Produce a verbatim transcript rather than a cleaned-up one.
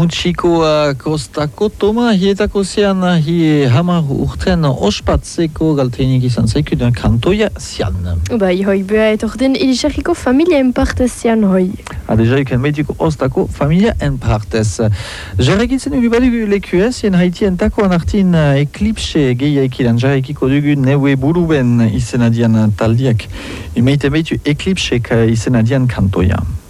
Mutxiko kostako toma hietako zean hi hamar urten ospatzeko galteinik izan zaikuden kantoia zian. Bai, hoi, beha etorden Elisarriko familia enpartez zian hoi. Adejaik enmetiko ostako familia enpartez. Jarrekitzen dugu badugu lekuez, jen haitien tako anartin eklipse gehiaikidan jarrekiko dugu neue buruben izenadian taldiak. Imeite beitu eklipsek izenadian kantoia.